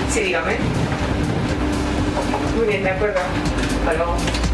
Sí, dígame. Muy bien, de acuerdo. Hasta luego.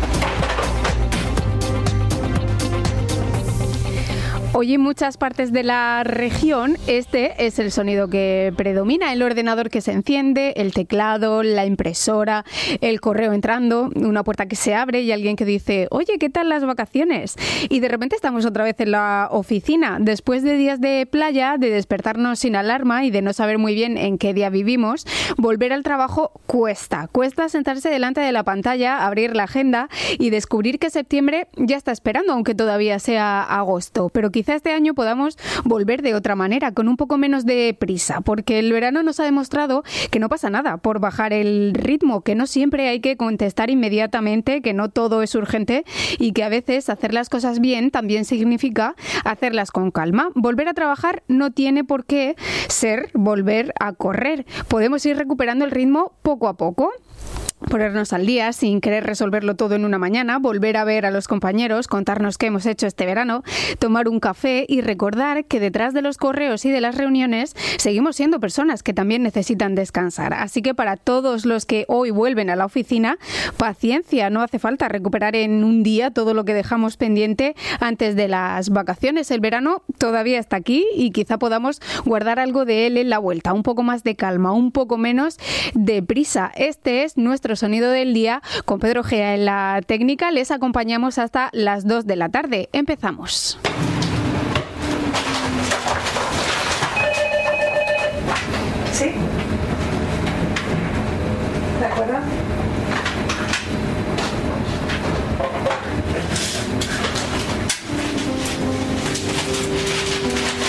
Hoy en muchas partes de la región este es el sonido que predomina, el ordenador que se enciende, el teclado, la impresora, el correo entrando, una puerta que se abre y alguien que dice, oye, ¿qué tal las vacaciones? Y de repente estamos otra vez en la oficina. Después de días de playa, de despertarnos sin alarma y de no saber muy bien en qué día vivimos, volver al trabajo cuesta. Cuesta sentarse delante de la pantalla, abrir la agenda y descubrir que septiembre ya está esperando, aunque todavía sea agosto. Pero quizá este año podamos volver de otra manera, con un poco menos de prisa, porque el verano nos ha demostrado que no pasa nada por bajar el ritmo, que no siempre hay que contestar inmediatamente, que no todo es urgente y que a veces hacer las cosas bien también significa hacerlas con calma. Volver a trabajar no tiene por qué ser volver a correr. Podemos ir recuperando el ritmo poco a poco. Ponernos al día sin querer resolverlo todo en una mañana, volver a ver a los compañeros, contarnos qué hemos hecho este verano, tomar un café y recordar que detrás de los correos y de las reuniones seguimos siendo personas que también necesitan descansar. Así que para todos los que hoy vuelven a la oficina, paciencia, no hace falta recuperar en un día todo lo que dejamos pendiente antes de las vacaciones. El verano todavía está aquí y quizá podamos guardar algo de él en la vuelta, un poco más de calma, un poco menos de prisa. Este es nuestro sonido del día con Pedro Gea en la técnica. Les acompañamos hasta las 2 de la tarde. Empezamos.